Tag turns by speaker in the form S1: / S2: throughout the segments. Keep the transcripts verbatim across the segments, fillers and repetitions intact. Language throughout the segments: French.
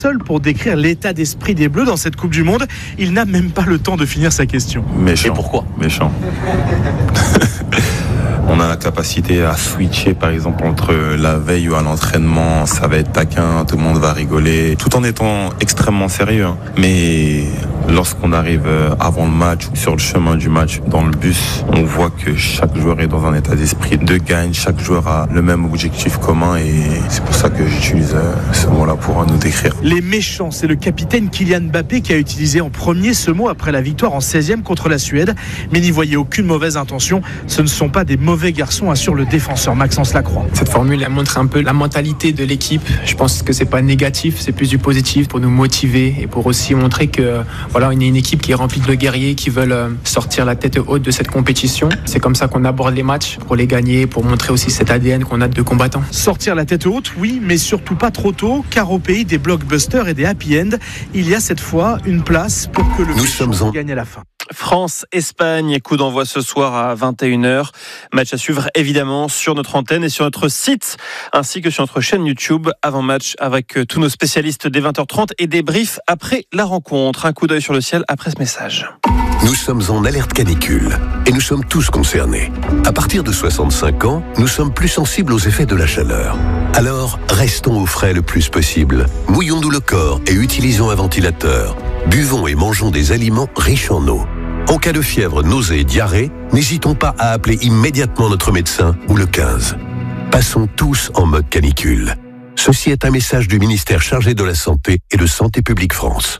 S1: Seul pour décrire l'état d'esprit des Bleus dans cette Coupe du Monde, il n'a même pas le temps de finir sa question.
S2: Méchant.
S3: Et pourquoi ?
S2: Méchant. On a la capacité à switcher, par exemple, entre la veille ou à l'entraînement. Ça va être taquin, tout le monde va rigoler, tout en étant extrêmement sérieux. Mais lorsqu'on arrive avant le match, sur le chemin du match, dans le bus, on voit que chaque joueur est dans un état d'esprit de gagne. Chaque joueur a le même objectif commun et c'est pour ça que j'utilise ce mot-là pour nous décrire.
S1: Les méchants, c'est le capitaine Kylian Mbappé qui a utilisé en premier ce mot après la victoire en seizième contre la Suède. Mais n'y voyez aucune mauvaise intention. Ce ne sont pas des mauvais garçons, assure le défenseur Maxence Lacroix.
S4: Cette formule, elle montre un peu la mentalité de l'équipe. Je pense que c'est pas négatif, c'est plus du positif pour nous motiver et pour aussi montrer que voilà, on est une équipe qui est remplie de guerriers qui veulent sortir la tête haute de cette compétition. C'est comme ça qu'on aborde les matchs, pour les gagner, pour montrer aussi cet A D N qu'on a de combattants.
S1: Sortir la tête haute, oui, mais surtout pas trop tôt, car au pays des blockbusters et des happy end, il y a cette fois une place pour que le méchant en... gagne à la fin.
S3: France-Espagne, coup d'envoi ce soir à vingt et une heures. Match à suivre évidemment sur notre antenne et sur notre site, ainsi que sur notre chaîne YouTube. Avant-match avec tous nos spécialistes dès vingt heures trente et débrief après la rencontre. Un coup d'œil sur le ciel après ce message.
S5: Nous sommes en alerte canicule et nous sommes tous concernés. À partir de soixante-cinq ans, nous sommes plus sensibles aux effets de la chaleur. Alors, restons au frais le plus possible. Mouillons-nous le corps et utilisons un ventilateur. Buvons et mangeons des aliments riches en eau. En cas de fièvre, nausée et diarrhée, n'hésitons pas à appeler immédiatement notre médecin ou le quinze. Passons tous en mode canicule. Ceci est un message du ministère chargé de la Santé et de Santé publique France.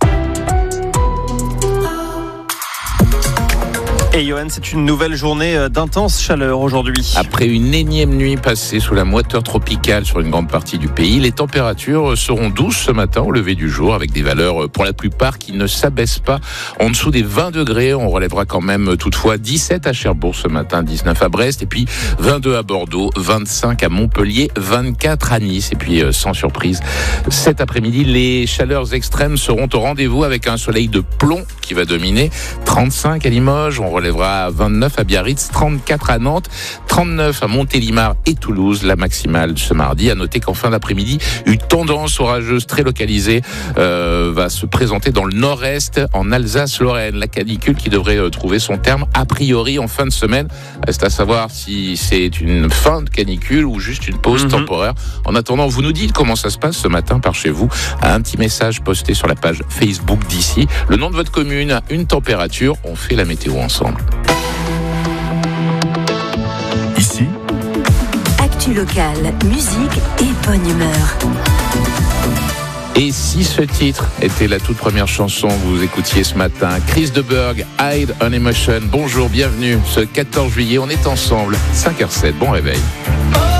S3: Et Johan, c'est une nouvelle journée d'intense chaleur aujourd'hui.
S6: Après une énième nuit passée sous la moiteur tropicale sur une grande partie du pays, les températures seront douces ce matin au lever du jour avec des valeurs pour la plupart qui ne s'abaissent pas en dessous des vingt degrés. On relèvera quand même toutefois dix-sept à Cherbourg ce matin, dix-neuf à Brest et puis vingt-deux à Bordeaux, vingt-cinq à Montpellier, vingt-quatre à Nice et puis sans surprise cet après-midi les chaleurs extrêmes seront au rendez-vous avec un soleil de plomb qui va dominer. trente-cinq à Limoges, on relèvera vingt-neuf à Biarritz, trente-quatre à Nantes, trente-neuf à Montélimar et Toulouse, la maximale ce mardi. À noter qu'en fin d'après-midi, une tendance orageuse très localisée euh, va se présenter dans le nord-est, en Alsace-Lorraine. La canicule qui devrait euh, trouver son terme a priori en fin de semaine. Reste à savoir si c'est une fin de canicule ou juste une pause mmh. temporaire. En attendant, vous nous dites comment ça se passe ce matin par chez vous. Un petit message posté sur la page Facebook d'ici. Le nom de votre commune, une température. On fait la météo ensemble.
S5: Ici,
S7: actu locale, musique et bonne humeur.
S6: Et si ce titre était la toute première chanson que vous écoutiez ce matin, Chris de Burgh, Hide an Emotion. Bonjour, bienvenue. Ce quatorze juillet, on est ensemble. cinq heures zéro sept, bon réveil.